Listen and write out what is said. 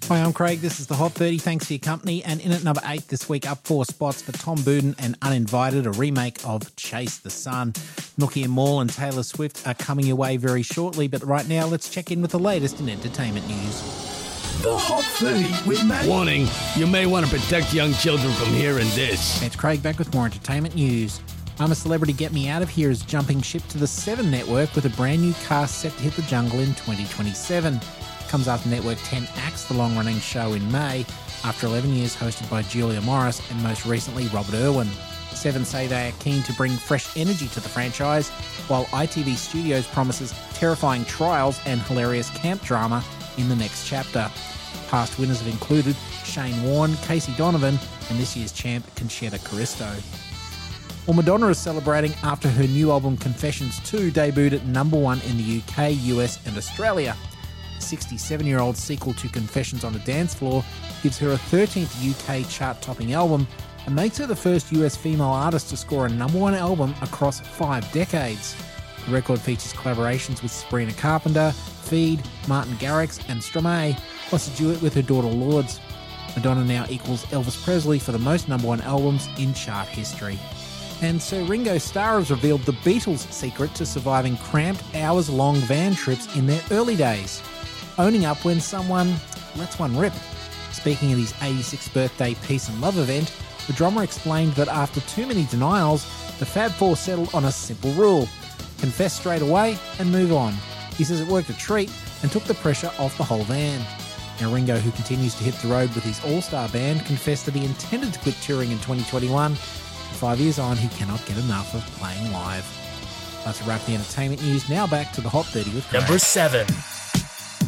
Hi, I'm Craig. This is the Hot 30. Thanks for your company. And in at number 8 this week, up 4 spots for Tom Buden and Uninvited, a remake of Chase the Sun. Nookie and Maul and Taylor Swift are coming your way very shortly, but right now let's check in with the latest in entertainment news. The Hot 30 with Matt. Warning, you may want to protect young children from hearing this. It's Craig back with more entertainment news. I'm a Celebrity Get Me Out of Here is jumping ship to the 7 network with a brand new cast set to hit the jungle in 2027. Comes after Network 10 axed the long-running show in May after 11 years hosted by Julia Morris and most recently Robert Irwin. 7 say they are keen to bring fresh energy to the franchise, while ITV Studios promises terrifying trials and hilarious camp drama in the next chapter. Past winners have included Shane Warne, Casey Donovan, and this year's champ Conchetta Caristo. Well, Madonna is celebrating after her new album Confessions 2 debuted at number 1 in the UK, US and Australia. The 67-year-old sequel to Confessions on a Dance Floor gives her a 13th UK chart-topping album and makes her the first US female artist to score a number 1 album across 5 decades. The record features collaborations with Sabrina Carpenter, Feed, Martin Garrix and Stromae, plus a duet with her daughter Lourdes. Madonna now equals Elvis Presley for the most number 1 albums in chart history. And Sir Ringo Starr has revealed the Beatles' secret to surviving cramped, hours-long van trips in their early days. Owning up when someone lets one rip. Speaking at his 86th birthday Peace and Love event, the drummer explained that after too many denials, the Fab Four settled on a simple rule: confess straight away and move on. He says it worked a treat and took the pressure off the whole van. Now Ringo, who continues to hit the road with his all-star band, confessed that he intended to quit touring in 2021. 5 years on, he cannot get enough of playing live. That's a wrap the entertainment news. Now back to the Hot 30 with Craig. Number 7.